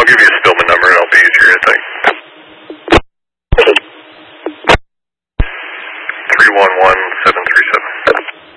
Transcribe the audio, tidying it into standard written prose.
give you a Stillman number, and it'll be easier, I think. 311